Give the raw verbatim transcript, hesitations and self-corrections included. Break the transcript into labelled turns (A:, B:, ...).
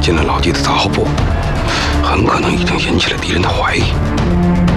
A: 进了老弟的杂货部，很可能已经引起了敌人的怀疑。